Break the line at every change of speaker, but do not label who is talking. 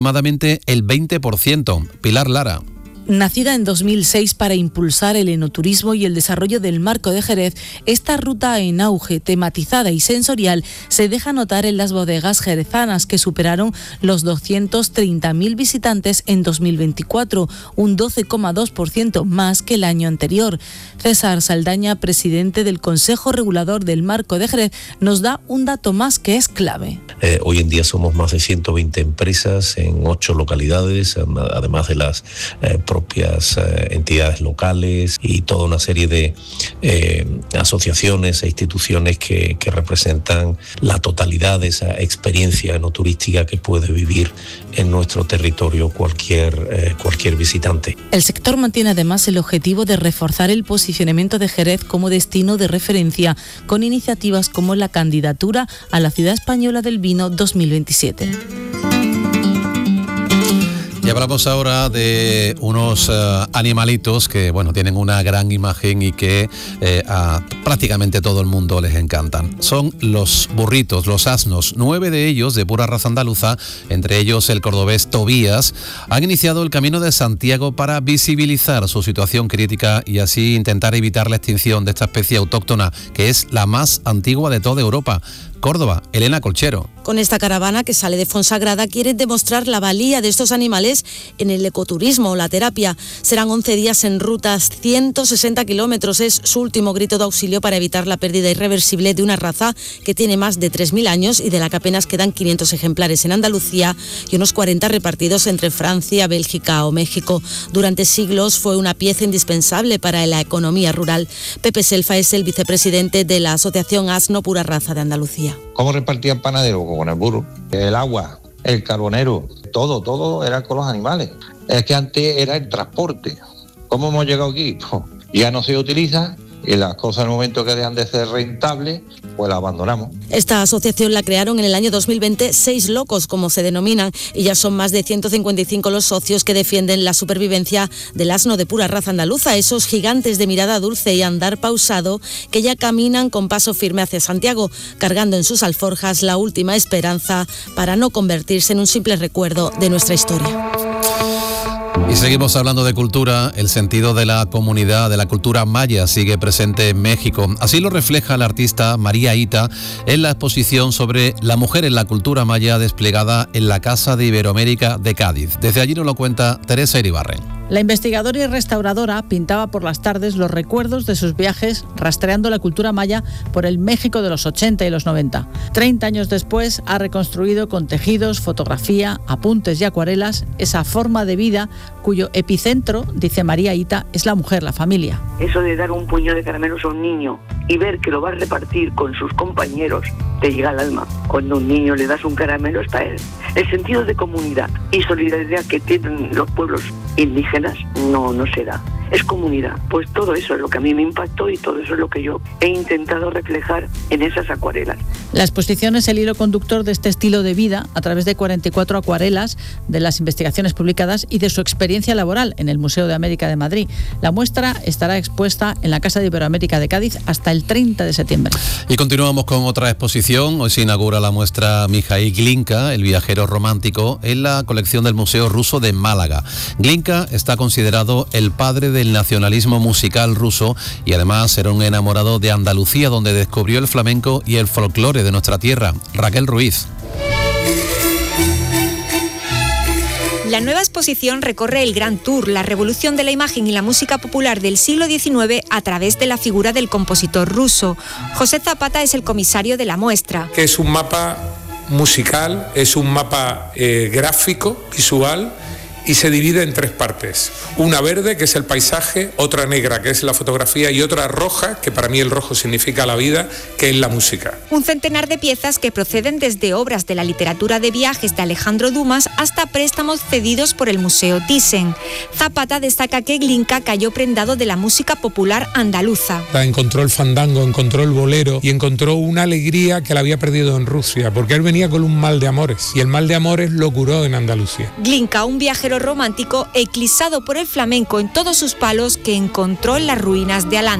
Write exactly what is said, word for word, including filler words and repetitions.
aproximadamente el veinte por ciento. Pilar Lara.
Nacida en dos mil seis para impulsar el enoturismo y el desarrollo del Marco de Jerez, esta ruta en auge, tematizada y sensorial, se deja notar en las bodegas jerezanas, que superaron los doscientos treinta mil visitantes en dos mil veinticuatro, un doce coma dos por ciento más que el año anterior. César Saldaña, presidente del Consejo Regulador del Marco de Jerez, nos da un dato más que es clave.
Eh, hoy en día somos más de ciento veinte empresas en ocho localidades, además de las eh, propias eh, entidades locales y toda una serie de eh, asociaciones e instituciones que, que representan la totalidad de esa experiencia enoturística que puede vivir en nuestro territorio cualquier, eh, cualquier visitante.
El sector mantiene además el objetivo de reforzar el posicionamiento de Jerez como destino de referencia, con iniciativas como la candidatura a la Ciudad Española del Vino dos mil veintisiete.
Y hablamos ahora de unos uh, animalitos que, bueno, tienen una gran imagen y que eh, a prácticamente todo el mundo les encantan. Son los burritos, los asnos. Nueve de ellos, de pura raza andaluza, entre ellos el cordobés Tobías, han iniciado el Camino de Santiago para visibilizar su situación crítica y así intentar evitar la extinción de esta especie autóctona, que es la más antigua de toda Europa. Córdoba, Elena Colchero.
Con esta caravana que sale de Fonsagrada quieren demostrar la valía de estos animales en el ecoturismo o la terapia. Serán once días en rutas, ciento sesenta kilómetros. Es su último grito de auxilio para evitar la pérdida irreversible de una raza que tiene más de tres mil años y de la que apenas quedan quinientos ejemplares en Andalucía y unos cuarenta repartidos entre Francia, Bélgica o México. Durante siglos fue una pieza indispensable para la economía rural. Pepe Selfa es el vicepresidente de la Asociación Asno Pura Raza de Andalucía.
¿Cómo repartía el panadero? Con el burro, el agua, el carbonero, todo, todo era con los animales. Es que antes era el transporte. ¿Cómo hemos llegado aquí? Pues ya no se utiliza y las cosas en el momento que dejan de ser rentables, pues las abandonamos.
Esta asociación la crearon en el año dos mil veinte, seis locos, como se denominan, y ya son más de ciento cincuenta y cinco los socios que defienden la supervivencia del asno de pura raza andaluza, esos gigantes de mirada dulce y andar pausado que ya caminan con paso firme hacia Santiago, cargando en sus alforjas la última esperanza para no convertirse en un simple recuerdo de nuestra historia.
Y seguimos hablando de cultura. El sentido de la comunidad, de la cultura maya, sigue presente en México. Así lo refleja la artista María Ita en la exposición sobre la mujer en la cultura maya desplegada en la Casa de Iberoamérica de Cádiz. Desde allí nos lo cuenta Teresa Iribarren.
La investigadora y restauradora pintaba por las tardes los recuerdos de sus viajes rastreando la cultura maya por el México de los ochenta y los noventa. Treinta años después ha reconstruido con tejidos, fotografía, apuntes y acuarelas esa forma de vida cuyo epicentro, dice María Ita, es la mujer, la familia.
Eso de dar un puño de caramelos a un niño y ver que lo va a repartir con sus compañeros, te llega al alma. Cuando a un niño le das un caramelo es para él. El sentido de comunidad y solidaridad que tienen los pueblos indígenas no, no se da. Es comunidad. Pues todo eso es lo que a mí me impactó y todo eso es lo que yo he intentado reflejar en esas acuarelas.
La exposición es el hilo conductor de este estilo de vida a través de cuarenta y cuatro acuarelas de las investigaciones publicadas y de su experiencia laboral en el Museo de América de Madrid. La muestra estará expuesta en la Casa de Iberoamérica de Cádiz hasta el treinta de septiembre.
Y continuamos con otra exposición. Hoy se inaugura la muestra Mijaíl Glinka, el viajero romántico, en la colección del Museo Ruso de Málaga. Glinka está considerado el padre del nacionalismo musical ruso y además era un enamorado de Andalucía, donde descubrió el flamenco y el folclore de nuestra tierra. Raquel Ruiz.
La nueva exposición recorre el Gran Tour, la revolución de la imagen y la música popular del siglo diecinueve a través de la figura del compositor ruso. José Zapata es el comisario de la muestra.
Que es un mapa musical, es un mapa eh, gráfico, visual, y se divide en tres partes. Una verde, que es el paisaje, otra negra, que es la fotografía, y otra roja, que para mí el rojo significa la vida, que es la música.
Un centenar de piezas que proceden desde obras de la literatura de viajes de Alejandro Dumas hasta préstamos cedidos por el Museo Thyssen. Zapata destaca que Glinka cayó prendado de la música popular andaluza.
Encontró el fandango, encontró el bolero y encontró una alegría que la había perdido en Rusia, porque él venía con un mal de amores, y el mal de amores lo curó en Andalucía.
Glinka, un viajero romántico eclipsado por el flamenco en todos sus palos que encontró en las ruinas de Al-Ándalus.